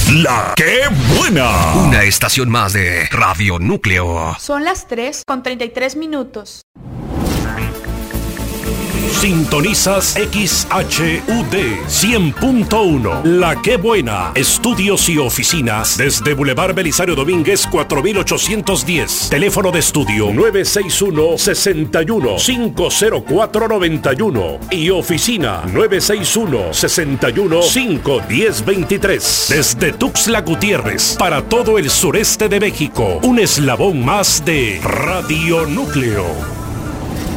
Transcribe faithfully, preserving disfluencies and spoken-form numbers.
La que buena. Una estación más de Radio Núcleo. Son las tres con treinta y tres minutos. Sintonizas X H U D cien punto uno. La que buena. Estudios y oficinas desde Boulevard Belisario Domínguez cuatro mil ochocientos diez. Teléfono de estudio nueve seis uno, seis uno, cinco cero cuatro, nueve uno y oficina nueve seis uno, seis uno, cinco uno cero, dos tres. Desde Tuxtla Gutiérrez para todo el sureste de México. Un eslabón más de Radio Núcleo.